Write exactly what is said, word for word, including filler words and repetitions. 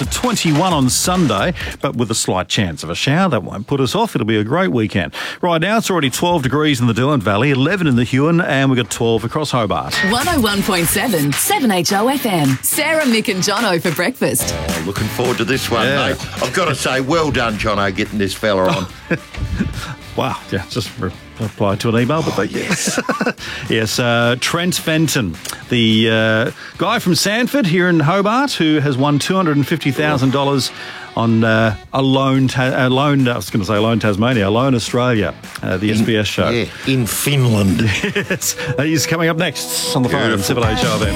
to twenty-one on Sunday, but with a slight chance of a shower. That won't put us off. It'll be a great weekend. Right now, it's already twelve degrees in the Dillon Valley, eleven in the Huon, and we've got twelve across Hobart. one oh one point seven, seven H O F M. Sarah, Mick and Jono for breakfast. Oh, looking forward to this one, Yeah. mate. I've got to say, well done, Jono, getting this fella on. Wow, yeah, just re- reply to an email, but they, yes. yes, uh, Trent Fenton, the uh, guy from Sanford here in Hobart who has won two hundred fifty thousand dollars on uh, Alone, Ta- Alone, I was going to say Alone Tasmania, Alone Australia, uh, the S B S show. Yeah, in Finland. Yes, he's coming up next on the phone, Beautiful. Civil H R then.